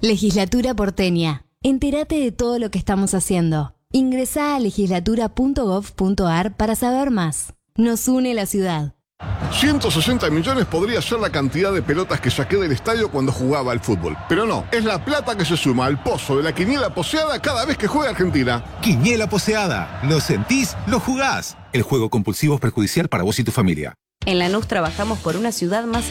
Legislatura porteña. Entérate de todo lo que estamos haciendo. Ingresá a legislatura.gov.ar para saber más. Nos une la ciudad. 160 millones podría ser la cantidad de pelotas que saqué del estadio cuando jugaba al fútbol. Pero no, es la plata que se suma al pozo de la quiniela poseada cada vez que juega Argentina. Quiniela poseada. Lo sentís, lo jugás. El juego compulsivo es perjudicial para vos y tu familia. En Lanús trabajamos por una ciudad más